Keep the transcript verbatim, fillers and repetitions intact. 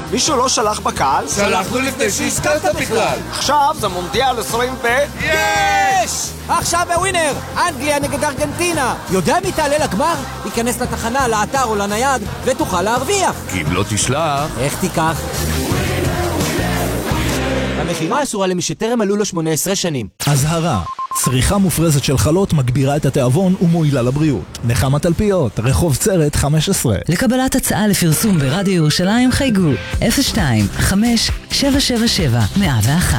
מישהו לא שלח בקהל? שלחנו לפני שהזכרת בכלל. עכשיו זה מונדיאל עשרים ו... יש! עכשיו בווינר, אנגליה נגד ארגנטינה. יודע מי תעלה לגמר? ייכנס לתחנה, לאתר או לנייד ותוכל להרוויח. כי אם לא תשלח... איך תיקח? המחירה אסורה למי שטרם מלאו לו שמונה עשרה שנים. אזהרה, צריכה מופרזת של חלות מגבירה את התיאבון ומועילה לבריאות. נחמה תלפיות, רחוב צרת חמש עשרה. לקבלת הצעה לפרסום ברדיו ירושלים חייגו אפס שתיים חמש שבע שבע שבע מאה ואחת.